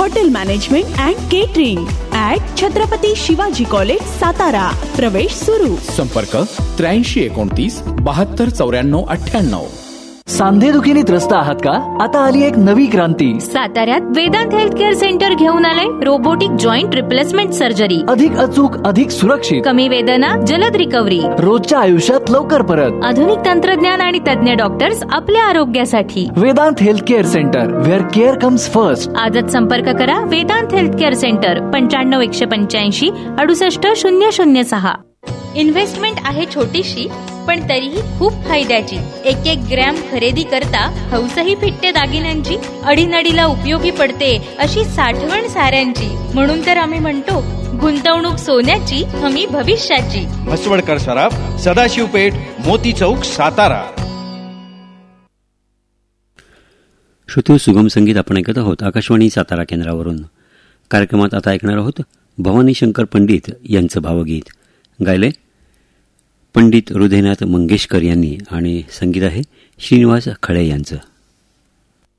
Hotel management and catering at Chhatrapati Shivaji college Satara. प्रवेश सुरू. संपर्क 8329 72 94 98. सांधेदुखीने त्रस्त आहात का? आता आली एक नवी क्रांती. साताऱ्यात वेदांत हेल्थ केअर सेंटर घेऊन आलंय रोबोटिक जॉईंट रिप्लेसमेंट सर्जरी. अधिक अचूक, अधिक सुरक्षित, कमी वेदना, जलद रिकव्हरी, रोजच्या आयुष्यात लवकर परत. आधुनिक तंत्रज्ञान आणि तज्ञ डॉक्टर्स आपल्या आरोग्यासाठी. Vedanta health care centre, wear care comes first. आजच संपर्क करा Vedanta health care centre 95 185 68 006. Investment आहे छोटीशी पण तरीही खूप फायद्याची. 1-1 ग्रॅम खरेदी करता हौसही फिटते दागिन्यांची. अडीनडीला उपयोगी पडते अशी साठवण साऱ्यांची. म्हणून तर आम्ही म्हणतो गुंतवणूक सोन्याची, हमी भविष्याची. म्हसवडकर सराफ, सदाशिव पेठ, मोती चौक, सातारा. श्रोते, सुगम संगीत आपण ऐकत आहोत आकाशवाणी सातारा केंद्रावरून. कार्यक्रमात आता ऐकणार आहोत भवानी शंकर पंडित यांचं भावगीत. गायले पंडित हृदयनाथ मंगेशकर यांनी आणि संगीत आहे श्रीनिवास खळे यांचं.